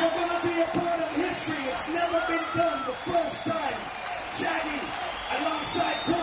You're going to be a part of history. It's never been done the first time. Shaggy alongside Cole.